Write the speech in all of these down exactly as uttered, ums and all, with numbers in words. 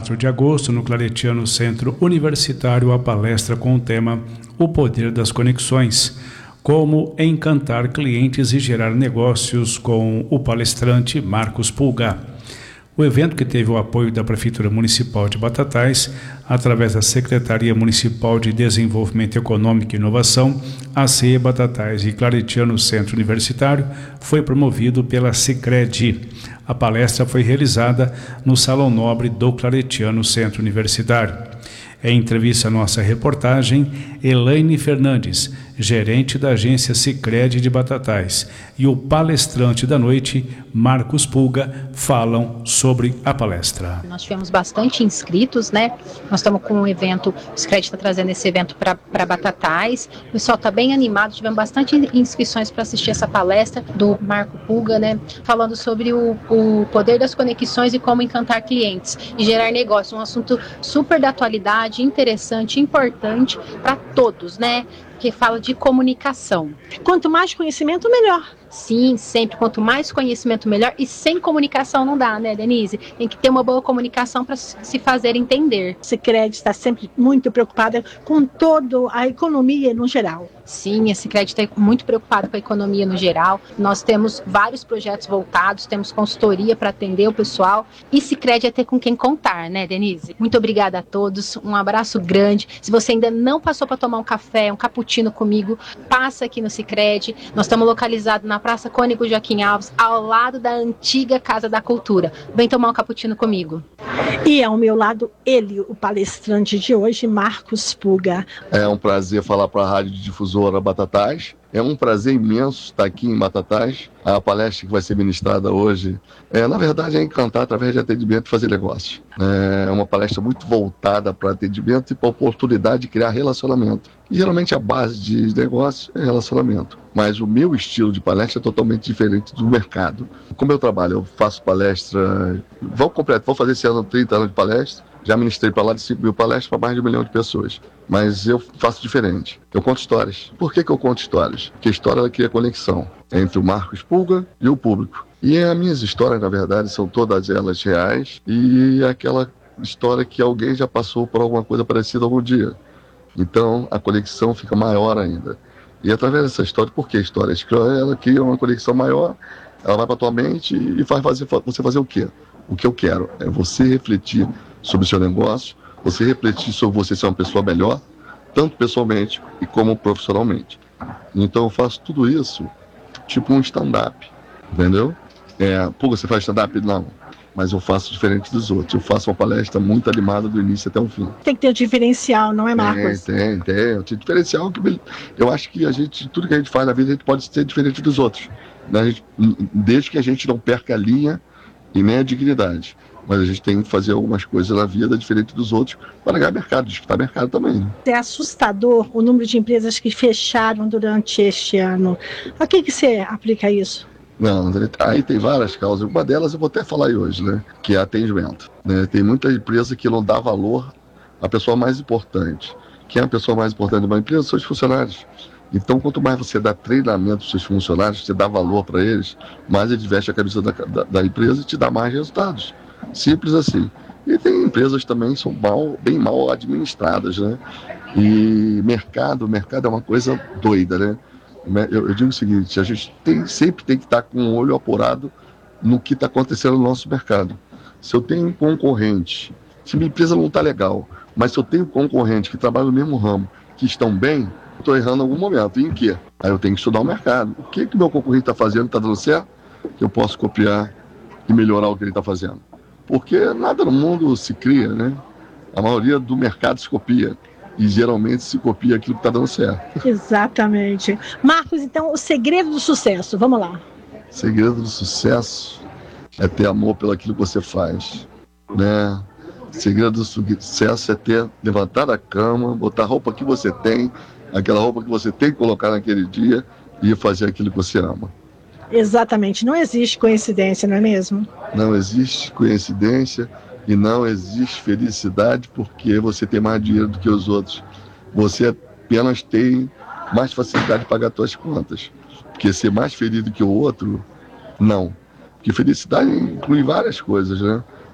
quatro de agosto, no Claretiano Centro Universitário, a palestra com o tema O Poder das Conexões, como encantar clientes e gerar negócios, com o palestrante Marcos Pulga. O evento, que teve o apoio da Prefeitura Municipal de Batatais, através da Secretaria Municipal de Desenvolvimento Econômico e Inovação, A C E Batatais e Claretiano Centro Universitário, foi promovido pela Sicredi. A palestra foi realizada no Salão Nobre do Claretiano Centro Universitário. Em entrevista à nossa reportagem, Elaine Fernandes, gerente da agência Sicredi de Batatais, e o palestrante da noite, Marcos Pulga, falam sobre a palestra. Nós tivemos bastante inscritos, né? Nós estamos com um evento, o Sicredi está trazendo esse evento para Batatais. O pessoal está bem animado, tivemos bastante inscrições para assistir essa palestra do Marco Pulga, né? Falando sobre o, o poder das conexões e como encantar clientes e gerar negócio. Um assunto super da atualidade, interessante, importante para todos, né? Que fala de comunicação. Quanto mais conhecimento, melhor. Sim, sempre. Quanto mais conhecimento, melhor. E sem comunicação não dá, né, Denise? Tem que ter uma boa comunicação para se fazer entender. A Sicredi está sempre muito preocupada com toda a economia no geral. Sim, a Sicredi está muito preocupada com a economia no geral. Nós temos vários projetos voltados, temos consultoria para atender o pessoal. E Sicredi é ter com quem contar, né, Denise? Muito obrigada a todos. Um abraço grande. Se você ainda não passou para tomar um café, um cappuccino comigo, passa aqui no Sicredi. Nós estamos localizados na Praça Cônego Joaquim Alves, ao lado da antiga Casa da Cultura. Vem tomar um cappuccino comigo. E ao meu lado, ele, o palestrante de hoje, Marcos Pulga. É um prazer falar para a Rádio Difusora Batatais. É um prazer imenso estar aqui em Batatais. A palestra que vai ser ministrada hoje, é, na verdade, é encantar através de atendimento e fazer negócio. É uma palestra muito voltada para atendimento e para a oportunidade de criar relacionamento. E geralmente a base de negócio é relacionamento. Mas o meu estilo de palestra é totalmente diferente do mercado. Como eu trabalho, eu faço palestra, vou completo, vou fazer esse ano trinta anos de palestra. Já ministrei para lá de cinco mil palestras para mais de um milhão de pessoas. Mas eu faço diferente. Eu conto histórias. Por que que eu conto histórias? Porque a história ela cria conexão entre o Marcos Pulga e o público. E as minhas histórias, na verdade, são todas elas reais. E aquela história que alguém já passou por alguma coisa parecida algum dia. Então, a conexão fica maior ainda. E através dessa história, por que a história? Ela cria uma conexão maior, ela vai para a tua mente e faz fazer, você fazer o quê? O que eu quero é você refletir sobre o seu negócio, você refletir sobre você ser uma pessoa melhor, tanto pessoalmente e como profissionalmente. Então eu faço tudo isso tipo um stand-up, entendeu? É, pô, você faz stand-up? Não. Mas eu faço diferente dos outros. Eu faço uma palestra muito animada do início até o fim. Tem que ter o diferencial, não é, Marcos? Tem, tem, tem. Tem diferencial que eu acho que a gente, tudo que a gente faz na vida, a gente pode ser diferente dos outros. Né? A gente, desde que a gente não perca a linha e nem a dignidade. Mas a gente tem que fazer algumas coisas na vida diferente dos outros para ganhar mercado, disputar mercado também. Né? É assustador o número de empresas que fecharam durante este ano. A que que você aplica isso? Não, aí tem várias causas. Uma delas eu vou até falar aí hoje, né? Que é atendimento. Né? Tem muita empresa que não dá valor à pessoa mais importante. Quem é a pessoa mais importante de uma empresa? São os funcionários. Então, quanto mais você dá treinamento aos seus funcionários, você dá valor para eles, mais eles vestem a camisa da, da, da empresa e te dá mais resultados. Simples assim. E tem empresas também que são mal, bem mal administradas, né? E mercado, mercado é uma coisa doida, né? Eu, eu digo o seguinte, a gente tem, sempre tem que estar com o olho apurado no que está acontecendo no nosso mercado. Se eu tenho um concorrente, se minha empresa não está legal, mas se eu tenho um concorrente que trabalha no mesmo ramo, que estão bem, eu estou errando em algum momento. Em quê? Aí eu tenho que estudar o mercado. O que que meu concorrente está fazendo, está dando certo, que eu posso copiar e melhorar o que ele está fazendo. Porque nada no mundo se cria, né? A maioria do mercado se copia. E geralmente se copia aquilo que está dando certo. Exatamente. Marcos, então, o segredo do sucesso, vamos lá. O segredo do sucesso é ter amor pelo aquilo que você faz, né? O segredo do sucesso é ter, levantar da cama, botar a roupa que você tem, aquela roupa que você tem que colocar naquele dia e fazer aquilo que você ama. Exatamente. Não existe coincidência, não é mesmo? Não existe coincidência. E não existe felicidade porque você tem mais dinheiro do que os outros. Você apenas tem mais facilidade de pagar suas contas. Porque ser mais feliz do que o outro, não. Porque felicidade inclui várias coisas, né?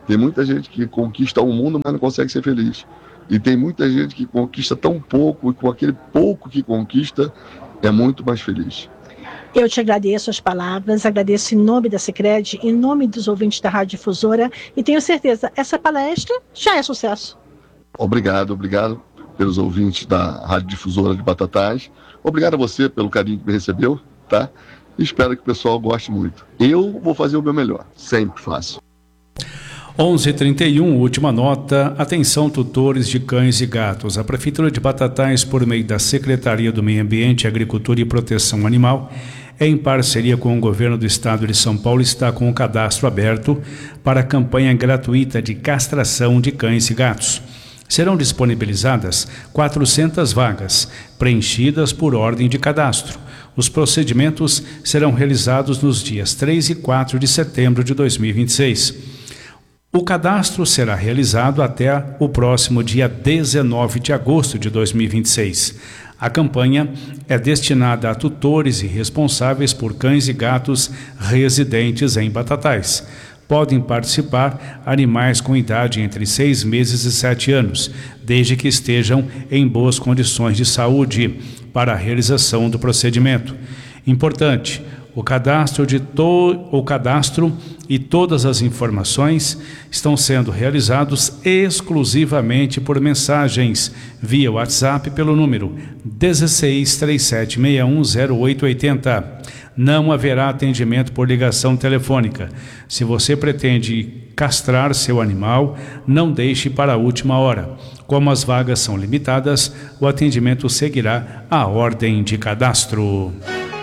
Tem muita gente que conquista o mundo, mas não consegue ser feliz. E tem muita gente que conquista tão pouco, e com aquele pouco que conquista, é muito mais feliz. Eu te agradeço as palavras, agradeço em nome da Sicredi, em nome dos ouvintes da Rádio Difusora, e tenho certeza, essa palestra já é sucesso. Obrigado, obrigado pelos ouvintes da Rádio Difusora de Batatais. Obrigado a você pelo carinho que me recebeu, tá? Espero que o pessoal goste muito. Eu vou fazer o meu melhor, sempre faço. onze e trinta e um, última nota. Atenção, tutores de cães e gatos. A Prefeitura de Batatais, por meio da Secretaria do Meio Ambiente, Agricultura e Proteção Animal, em parceria com o Governo do Estado de São Paulo, está com o cadastro aberto para a campanha gratuita de castração de cães e gatos. Serão disponibilizadas quatrocentas vagas, preenchidas por ordem de cadastro. Os procedimentos serão realizados nos dias três e quatro de setembro de dois mil e vinte e seis. O cadastro será realizado até o próximo dia dezenove de agosto de dois mil e vinte e seis. A campanha é destinada a tutores e responsáveis por cães e gatos residentes em Batatais. Podem participar animais com idade entre seis meses e sete anos, desde que estejam em boas condições de saúde para a realização do procedimento. Importante, o cadastro, de to... o cadastro e todas as informações estão sendo realizados exclusivamente por mensagens via WhatsApp pelo número dezesseis, trinta e sete, sessenta e um, zero oito oitenta. Não haverá atendimento por ligação telefônica. Se você pretende castrar seu animal, não deixe para a última hora. Como as vagas são limitadas, o atendimento seguirá a ordem de cadastro.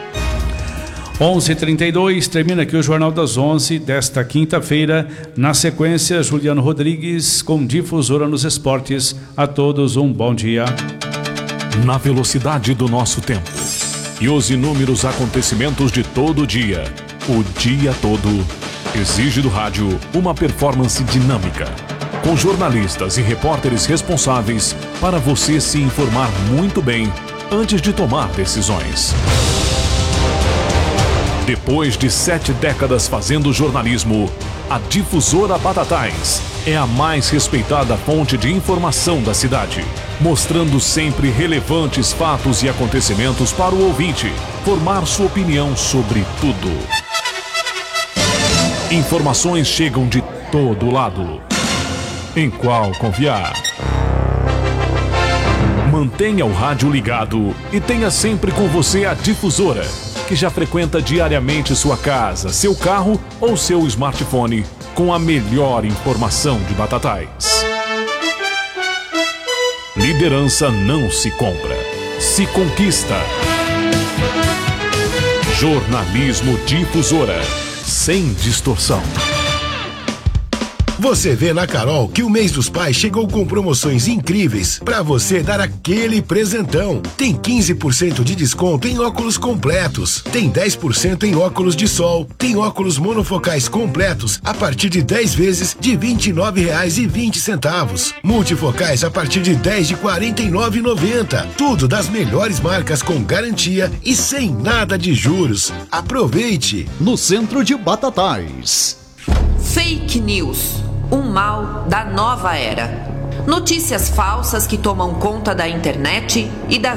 onze e trinta e dois, termina aqui o Jornal das onze desta quinta-feira. Na sequência, Juliano Rodrigues com Difusora nos Esportes. A todos um bom dia. Na velocidade do nosso tempo e os inúmeros acontecimentos de todo dia, o dia todo, exige do rádio uma performance dinâmica, com jornalistas e repórteres responsáveis para você se informar muito bem antes de tomar decisões. Depois de sete décadas fazendo jornalismo, a Difusora Batatais é a mais respeitada fonte de informação da cidade, mostrando sempre relevantes fatos e acontecimentos para o ouvinte formar sua opinião sobre tudo. Informações chegam de todo lado. Em qual confiar? Mantenha o rádio ligado e tenha sempre com você a Difusora, que já frequenta diariamente sua casa, seu carro ou seu smartphone com a melhor informação de Batatais. Liderança não se compra, se conquista. Jornalismo Difusora, sem distorção. Você vê na Carol que o mês dos pais chegou com promoções incríveis para você dar aquele presentão. Tem quinze por cento de desconto em óculos completos, tem dez por cento em óculos de sol, tem óculos monofocais completos a partir de dez vezes de vinte e nove reais e vinte centavos. Multifocais a partir de dez de quarenta e nove reais e noventa centavos. Tudo das melhores marcas com garantia e sem nada de juros. Aproveite! No centro de Batatais. Fake News, um mal da nova era. Notícias falsas que tomam conta da internet e da